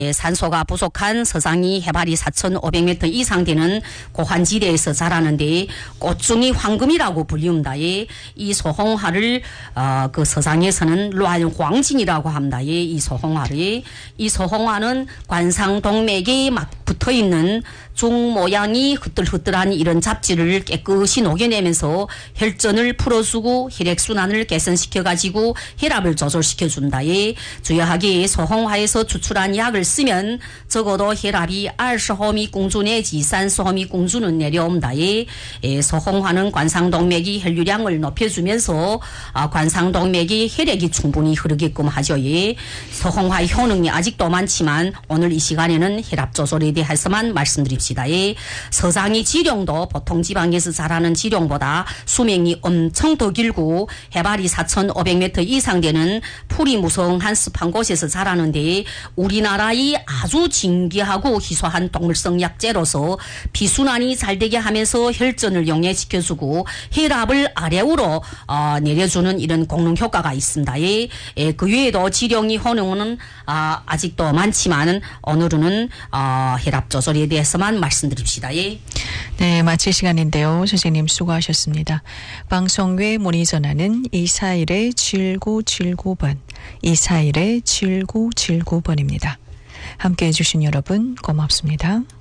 산소가 부족한 서장이 해발이 4,500m 이상 되는 고환지대에서 자라는데 꽃중이 황금이라고 불리웁니다. 이 소홍화를 그 서장에서는 란황진이라고 합니다. 이 소홍화를. 이 소홍화는 관상동맥에 막 붙어 있는 중 모양이 흐들흐들한 이런 잡지를 깨끗이 녹여내면서 혈전을 풀어주고 혈액순환을 개선시켜가지고 혈압을 조절시켜준다. 주의하기 소홍화에서 추출한 약을 쓰면 적어도 혈압이 20호미공주 내지 30호미공주는 내려옵니다. 소홍화는 관상동맥이 혈류량을 높여주면서 관상동맥이 혈액이 충분히 흐르게끔 하죠. 소홍화의 효능이 아직도 많지만 오늘 이 시간에는 혈압 조절에 대해서만 말씀드립시다. 서장이 지룡도 보통 지방에서 자라는 지룡보다 수명이 엄청 더 길고 해발이 4,500m 이상 되는 풀이 무성한 습한 곳에서 자라는데 우리나라의 아주 진귀하고 희소한 동물성 약재로서 피순환이 잘 되게 하면서 혈전을 용해시켜주고 혈압을 아래로 내려주는 이런功能 효과가 있습니다. 그 외에도 지룡의 효능은 아직도 많지만 오늘은 혈압 조절에 대해서만 말씀드립시다. 네, 마칠 시간인데요. 선생님 수고하셨습니다. 방송 외 문의 전화는 241-7979번, 241-7979번입니다. 함께해 주신 여러분 고맙습니다.